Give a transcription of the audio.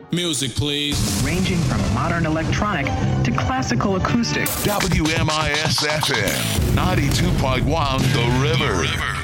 Music, please. Ranging from modern electronic to classical acoustic. WMIS FM 92.1 The River.